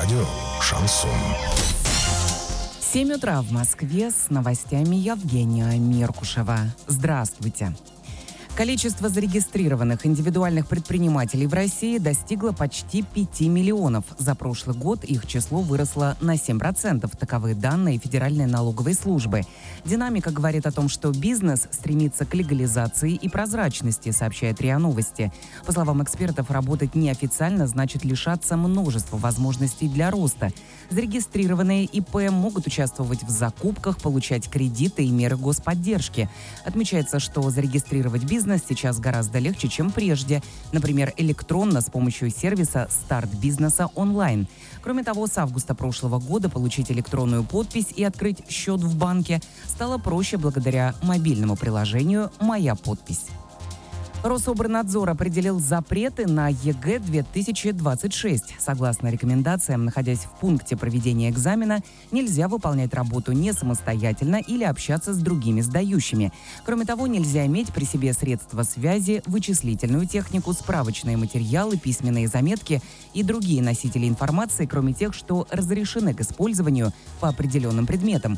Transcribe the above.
Радио «Шансон». 7 утра в Москве, с новостями Евгения Меркушева. Здравствуйте. Количество зарегистрированных индивидуальных предпринимателей в России достигло почти 5 миллионов. За прошлый год их число выросло на 7%. Таковы данные Федеральной налоговой службы. Динамика говорит о том, что бизнес стремится к легализации и прозрачности, сообщает РИА Новости. По словам экспертов, работать неофициально значит лишаться множества возможностей для роста. Зарегистрированные ИП могут участвовать в закупках, получать кредиты и меры господдержки. Отмечается, что зарегистрировать бизнес сейчас гораздо легче, чем прежде. Например, электронно с помощью сервиса «Старт бизнеса онлайн». Кроме того, с августа прошлого года получить электронную подпись и открыть счет в банке стало проще благодаря мобильному приложению «Моя подпись». Рособорнадзор определил запреты на ЕГЭ-2026. Согласно рекомендациям, находясь в пункте проведения экзамена, нельзя выполнять работу не самостоятельно или общаться с другими сдающими. Кроме того, нельзя иметь при себе средства связи, вычислительную технику, справочные материалы, письменные заметки и другие носители информации, кроме тех, что разрешены к использованию по определенным предметам.